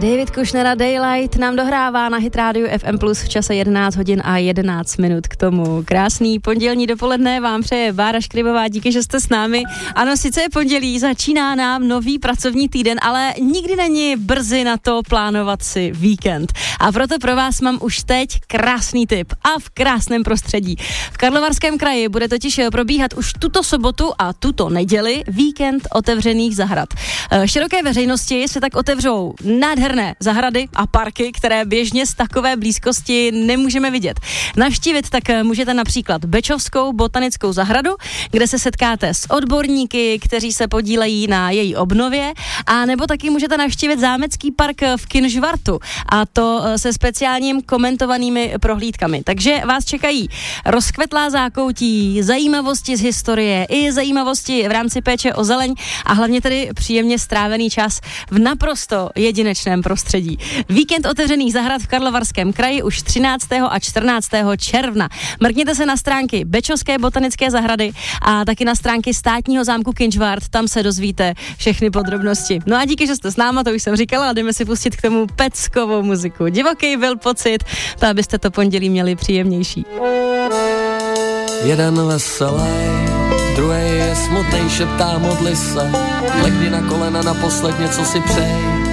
David Kušnera Daylight nám dohrává na Hit Radio FM Plus v čase 11 hodin a 11 minut k tomu. Krásný pondělní dopoledne vám přeje Bára Škrybová, díky, že jste s námi. Ano, sice je pondělí, začíná nám nový pracovní týden, ale nikdy není brzy na to plánovat si víkend. A proto pro vás mám už teď krásný tip a v krásném prostředí. V Karlovarském kraji bude totiž probíhat už tuto sobotu a tuto neděli víkend otevřených zahrad. Široké veřejnosti se tak otevřou nádherné zahrady a parky, které běžně z takové blízkosti nemůžeme vidět. Navštívit tak můžete například Bečovskou botanickou zahradu, kde se setkáte s odborníky, kteří se podílejí na její obnově, a nebo taky můžete navštívit zámecký park v Kynžvartu, a to se speciálním komentovanými prohlídkami. Takže vás čekají rozkvetlá zákoutí, zajímavosti z historie i zajímavosti v rámci péče o zeleň a hlavně tedy příjemně strávený čas v naprosto jedinečném prostředí. Víkend otevřených zahrad v Karlovarském kraji už 13. a 14. června. Mrkněte se na stránky Bečovské botanické zahrady a taky na stránky státního zámku Kynžvart, tam se dozvíte všechny podrobnosti. No a díky, že jste s náma, to už jsem říkala, a jdeme si pustit k tomu peckovou muziku. Divoký byl pocit, to abyste to pondělí měli příjemnější. Jeden veselý, druhý je smutnej, šeptá modli se, legni na kolena naposled, něco si přej.